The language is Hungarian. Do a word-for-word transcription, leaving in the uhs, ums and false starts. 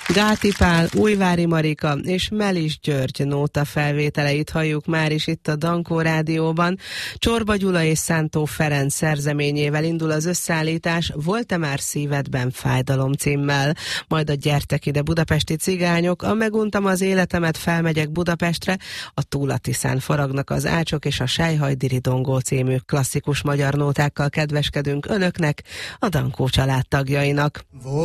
Gáti Pál, Újvári Marika és Melis György nóta felvételeit halljuk már is itt a Dankó Rádióban. Csorba Gyula és Szántó Ferenc szerzeményével indul az összeállítás Volt-e már szívedben fájdalom címmel. Majd a Gyertek ide budapesti cigányok, a Meguntam az életemet, felmegyek Budapestre, a Túl a Tiszán forognak az ácsok és a Sejhaj Diridongó című klasszikus magyar nótákkal kedveskedünk önöknek, a Dankó család tagjainak.